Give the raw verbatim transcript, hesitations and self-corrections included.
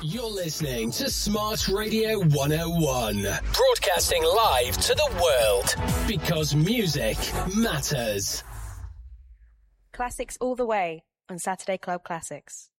You're listening to Smart Radio one oh one, broadcasting live to the world, because music matters. Classics all the way on Saturday Club Classics.